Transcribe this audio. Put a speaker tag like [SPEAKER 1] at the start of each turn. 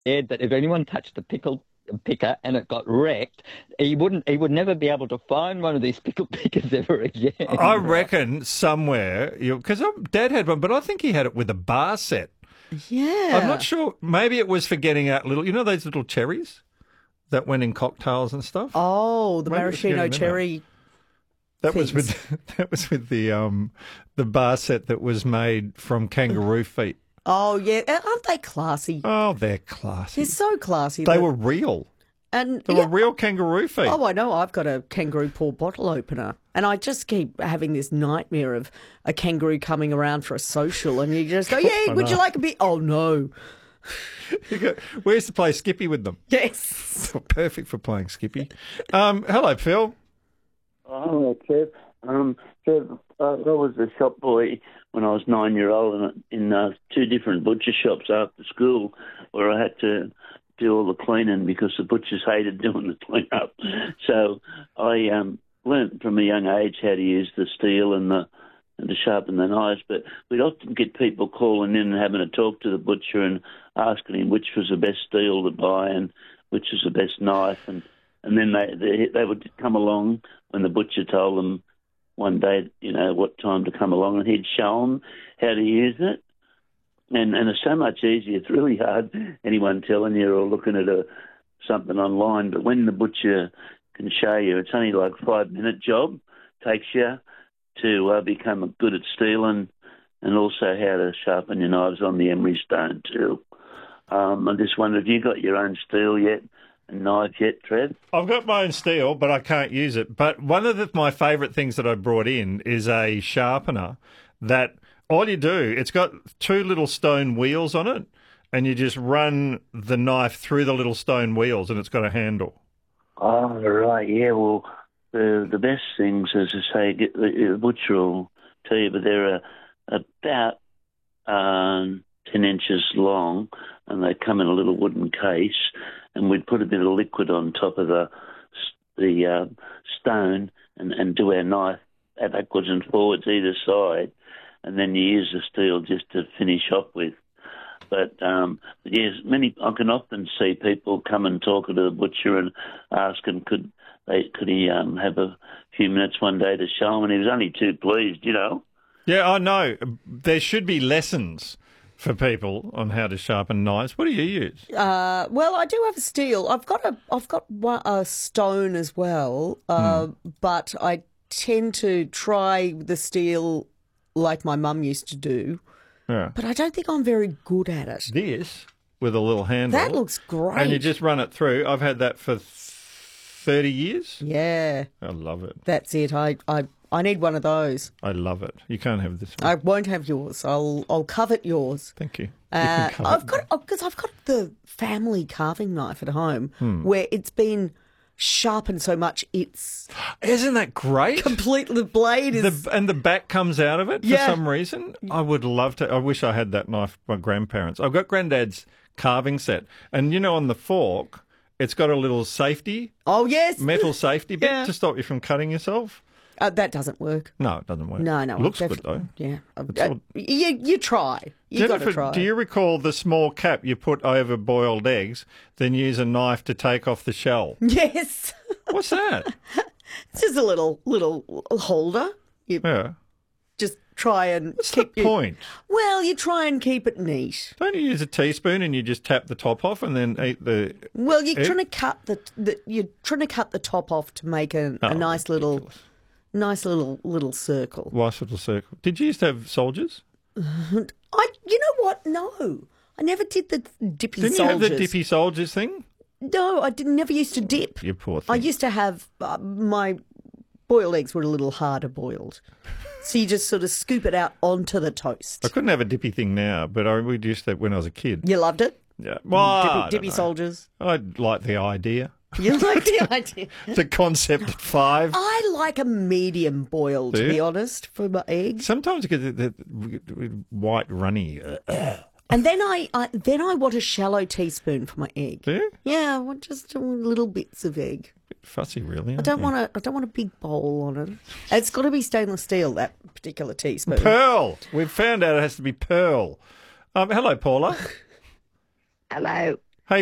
[SPEAKER 1] scared that if anyone touched the pickle picker and it got wrecked, he would never be able to find one of these pickle pickers ever
[SPEAKER 2] I
[SPEAKER 1] again. Right?
[SPEAKER 2] reckon somewhere, because Dad had one, but I think he had it with a bar set. I'm
[SPEAKER 3] Yeah.
[SPEAKER 2] not sure. Maybe it was for getting out those little cherries that went in cocktails and stuff.
[SPEAKER 3] Oh, the
[SPEAKER 2] Maybe it was getting
[SPEAKER 3] maraschino
[SPEAKER 2] them out.
[SPEAKER 3] cherry.
[SPEAKER 2] That was
[SPEAKER 3] things.
[SPEAKER 2] with the bar set that was made from kangaroo feet.
[SPEAKER 3] Oh, yeah. Aren't they classy?
[SPEAKER 2] Oh, they're classy.
[SPEAKER 3] They're so classy.
[SPEAKER 2] They were real.
[SPEAKER 3] And
[SPEAKER 2] They were real kangaroo feet.
[SPEAKER 3] Oh, I know. I've got a kangaroo paw bottle opener, and I just keep having this nightmare of a kangaroo coming around for a social, and you just go, "Yeah, would you like a bit?" Oh no.
[SPEAKER 2] We used to play Skippy with them.
[SPEAKER 3] Yes.
[SPEAKER 2] Perfect for playing Skippy. Hello, Phil.
[SPEAKER 4] Oh, Trev. Trev, I was a shop boy when I was 9-year-old in two different butcher shops after school where I had to do all the cleaning because the butchers hated doing the clean up. So I learnt from a young age how to use the steel and to sharpen the knives, but we'd often get people calling in and having a talk to the butcher and asking him which was the best steel to buy and which was the best knife, and then they would come along when the butcher told them one day, what time to come along, and he'd show them how to use it. And it's so much easier. It's really hard anyone telling you or looking at something online, but when the butcher can show you, it's only like a 5-minute job. Takes you to become good at steeling and also how to sharpen your knives on the emery stone too. I just wonder if you got your own steel yet and knife yet, Trev?
[SPEAKER 2] I've got my own steel, but I can't use it. But one of my favourite things that I brought in is a sharpener that all you do, it's got two little stone wheels on it, and you just run the knife through the little stone wheels, and it's got a handle.
[SPEAKER 4] Oh, right, yeah, well, the best things, as I say, the butcher will tell you, but they're about 10 inches long, and they come in a little wooden case, and we'd put a bit of liquid on top of the stone and do our knife backwards and forwards either side, and then you use the steel just to finish off with. But yes, I can often see people come and talk to the butcher and ask him could he have a few minutes one day to show him, and he was only too pleased.
[SPEAKER 2] Yeah, I know. There should be lessons for people on how to sharpen knives. What do you use?
[SPEAKER 3] Well, I do have a steel. I've got a stone as well, but I tend to try the steel like my mum used to do.
[SPEAKER 2] Yeah.
[SPEAKER 3] But I don't think I'm very good at it.
[SPEAKER 2] This with a little handle.
[SPEAKER 3] That looks great.
[SPEAKER 2] And you just run it through. I've had that for 30 years.
[SPEAKER 3] Yeah.
[SPEAKER 2] I love it.
[SPEAKER 3] That's it. I need one of those.
[SPEAKER 2] I love it. You can't have this one.
[SPEAKER 3] I won't have yours. I'll covet yours.
[SPEAKER 2] Thank you.
[SPEAKER 3] I've got the family carving knife at home where it's been sharpened so much it's
[SPEAKER 2] Isn't that great?
[SPEAKER 3] completely the blade is
[SPEAKER 2] And the back comes out of it for
[SPEAKER 3] Yeah.
[SPEAKER 2] some reason. I would love to. I wish I had that knife from my grandparents. I've got Granddad's carving set. And on the fork, it's got a little safety,
[SPEAKER 3] oh yes
[SPEAKER 2] metal safety bit
[SPEAKER 3] Yeah.
[SPEAKER 2] to stop you from cutting yourself.
[SPEAKER 3] that doesn't work.
[SPEAKER 2] No, it doesn't work.
[SPEAKER 3] No,
[SPEAKER 2] Looks good, though.
[SPEAKER 3] Yeah,
[SPEAKER 2] all-
[SPEAKER 3] you try. You got to
[SPEAKER 2] Jennifer,
[SPEAKER 3] try.
[SPEAKER 2] do you recall the small cap you put over boiled eggs, then use a knife to take off the shell?
[SPEAKER 3] Yes,
[SPEAKER 2] What's that?
[SPEAKER 3] it's just a little holder. You
[SPEAKER 2] Yeah.
[SPEAKER 3] just try and
[SPEAKER 2] What's
[SPEAKER 3] keep
[SPEAKER 2] the point?
[SPEAKER 3] Well, you try and keep it neat.
[SPEAKER 2] Don't you use a teaspoon and you just tap the top off and then eat the...
[SPEAKER 3] Well, you're
[SPEAKER 2] egg?
[SPEAKER 3] trying to cut you're trying to cut the top off to make a
[SPEAKER 2] Oh,
[SPEAKER 3] nice little circle.
[SPEAKER 2] Nice little circle. Did you used to have soldiers?
[SPEAKER 3] You know what? No, I never did the dippy
[SPEAKER 2] Didn't
[SPEAKER 3] soldiers.
[SPEAKER 2] you have the dippy soldiers thing?
[SPEAKER 3] No, I didn't. Never used to dip.
[SPEAKER 2] You poor
[SPEAKER 3] I
[SPEAKER 2] thing.
[SPEAKER 3] used to have my boiled eggs were a little harder boiled, so you just sort of scoop it out onto the toast.
[SPEAKER 2] I couldn't have a dippy thing now, but we used that when I was a kid.
[SPEAKER 3] You loved it,
[SPEAKER 2] Yeah. Well, I don't
[SPEAKER 3] dippy
[SPEAKER 2] know.
[SPEAKER 3] soldiers.
[SPEAKER 2] I like the idea.
[SPEAKER 3] You like the idea.
[SPEAKER 2] The concept at 5.
[SPEAKER 3] I like a medium boil,
[SPEAKER 2] Do
[SPEAKER 3] to
[SPEAKER 2] you?
[SPEAKER 3] be honest, for my eggs.
[SPEAKER 2] Sometimes you get the white runny.
[SPEAKER 3] And then I want a shallow teaspoon for my egg.
[SPEAKER 2] Do you?
[SPEAKER 3] Yeah, I want just little bits of egg.
[SPEAKER 2] Fussy, really.
[SPEAKER 3] I don't want a big bowl on it. It's got to be stainless steel, that particular teaspoon.
[SPEAKER 2] Pearl. We've found out it has to be pearl. Hello, Paula.
[SPEAKER 5] Hello.